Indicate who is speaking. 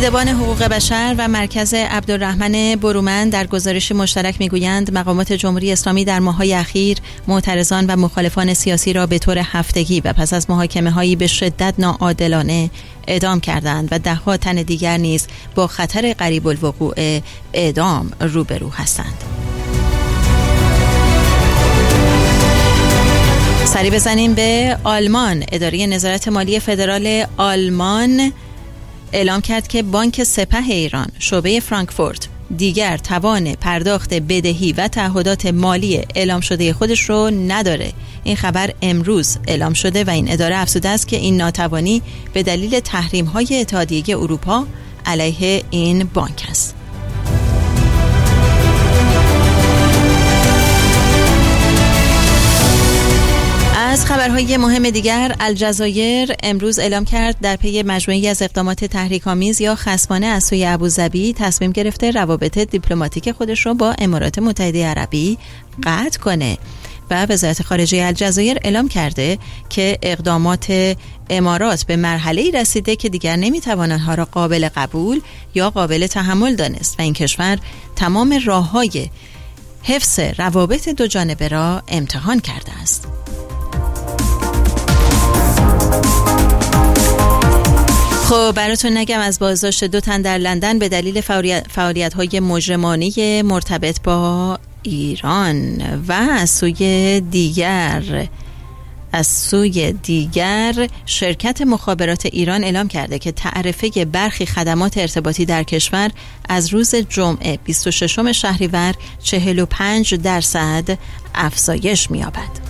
Speaker 1: دیدبان حقوق بشر و مرکز عبدالرحمن برومند در گزارشی مشترک میگویند مقامات جمهوری اسلامی در ماه‌های اخیر معترضان و مخالفان سیاسی را به طور هفتگی و پس از محاکمه‌هایی به شدت ناعادلانه اعدام کردند و ده‌ها تن دیگر نیز با خطر قریب الوقوع اعدام روبرو هستند. سری بزنیم به آلمان. اداره نظارت مالی فدرال آلمان اعلام کرد که بانک سپه ایران شعبه فرانکفورت دیگر توان پرداخت بدهی و تعهدات مالی اعلام شده خودش رو نداره. این خبر امروز اعلام شده و این اداره افزوده است که این ناتوانی به دلیل تحریم‌های اتحادیه اروپا علیه این بانک است. از خبرهای مهم دیگر، الجزایر امروز اعلام کرد در پی مجموعه‌ای از اقدامات تحریک‌آمیز یا خصمانه از سوی ابوظبی تصمیم گرفته روابط دیپلماتیک خودش را با امارات متحده عربی قطع کنه و وزارت خارجه الجزایر اعلام کرده که اقدامات امارات به مرحله‌ای رسیده که دیگر نمی‌توان آنها را قابل قبول یا قابل تحمل دانست و این کشور تمام راه‌های حفظ روابط دو جانبه را امتحان کرده است. خب براتون نگم از بازداشت 2 تن در لندن به دلیل فعالیت‌های مجرمانه مرتبط با ایران و از سوی دیگر شرکت مخابرات ایران اعلام کرده که تعرفه برخی خدمات ارتباطی در کشور از روز جمعه 26 شهریور 45% افزایش می‌یابد.